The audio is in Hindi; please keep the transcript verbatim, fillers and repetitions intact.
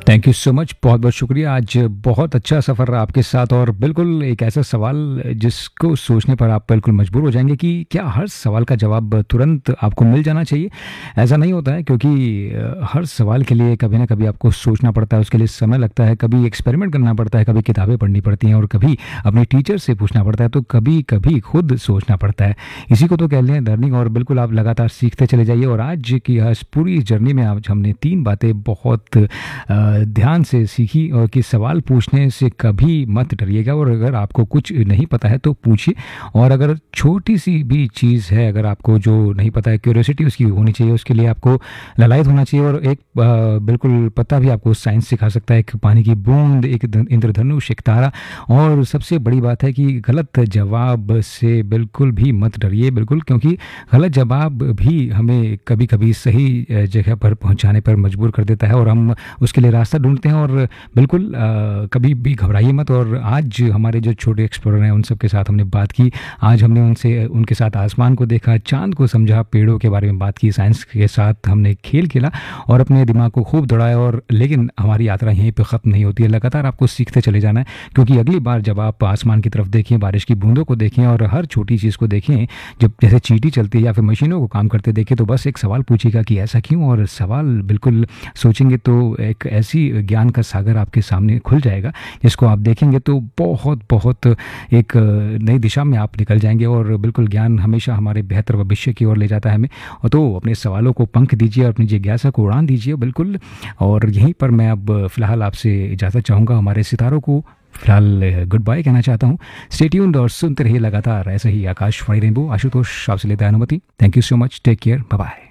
थैंक यू सो मच, बहुत-बहुत शुक्रिया। आज बहुत अच्छा सफ़र रहा आपके साथ और बिल्कुल एक ऐसा सवाल जिसको सोचने पर आप बिल्कुल मजबूर हो जाएँगे कि क्या हर सवाल का जवाब तुरंत आपको मिल जाना चाहिए? ऐसा नहीं होता है क्योंकि अ, हर सवाल के लिए कभी न कभी आपको सोचना पड़ता है, उसके लिए समय लगता है, कभी एक्सपेरिमेंट करना पड़ता है, कभी किताबें पढ़नी पड़ती हैं और कभी अपने टीचर से पूछना पड़ता है, तो कभी-कभी खुद सोचना पड़ता है। इसी को तो कहते हैं लर्निंग और बिल्कुल आप लगातार सीखते चले जाइए और आज की इस पूरी जर्नी में आज हमने तीन बातें बहुत अ, ध्यान से सीखी और कि सवाल पूछने से कभी मत डरिएगा और अगर आपको कुछ नहीं पता है तो पूछिए और अगर छोटी सी भी चीज़ है अगर आपको जो नहीं पता है क्यूरियोसिटी उसकी होनी चाहिए, उसके लिए आपको ललायत होना चाहिए और एक अ, बिल्कुल पता भी आपको साइंस सिखा सकता है, एक पानी की बूंद, एक ध- इंद्रधनुष, एक तारा। और सबसे बड़ी बात है कि गलत जवाब से बिल्कुल भी मत डरिए, बिल्कुल, क्योंकि गलत जवाब भी हमें कभी कभी सही अ, जगह पर पहुंचाने पर मजबूर कर देता है और हम उसके लिए रास्ता ढूँढते हैं और बिल्कुल अ, कभी भी घबराइए मत। और आज हमारे जो छोटे एक्सप्लोरर हैं उन सब के साथ हमने बात की। आज हमने उनसे उनके साथ आसमान को देखा, चाँद को समझा, पेड़ों के बारे में बात की, साइंस के साथ हमने खेल खेला और अपने दिमाग को खूब दौड़ाया। और लेकिन हमारी यात्रा यहीं पे ख़त्म नहीं होती है, लगातार आपको सीखते चले जाना है क्योंकि अगली बार जब आप आसमान की तरफ देखें, बारिश की बूंदों को देखें और हर छोटी चीज़ को देखें, जब जैसे चींटी चलती है या फिर मशीनों को काम करते देखें, तो बस एक सवाल पूछिएगा कि ऐसा क्यों। और सवाल बिल्कुल सोचेंगे तो एक ऐसी ज्ञान का सागर आपके सामने खुल जाएगा जिसको आप देखेंगे तो बहुत बहुत एक नई दिशा में आप निकल जाएंगे। और बिल्कुल ज्ञान हमेशा हमारे बेहतर भविष्य की ओर ले जाता है हमें। और तो अपने सवालों को पंख दीजिए और अपनी जिज्ञासा को उड़ान दीजिए, बिल्कुल। और यहीं पर मैं अब फ़िलहाल आपसे इजाज़त चाहूँगा, हमारे सितारों को फ़िलहाल गुड बाय कहना चाहता हूँ। स्टे ट्यून्ड और सुनते रहिए लगातार ऐसे ही आकाशवाणी रेनबो। आशुतोष आपसे लेता है अनुमति। Thank you so much, take care, bye bye.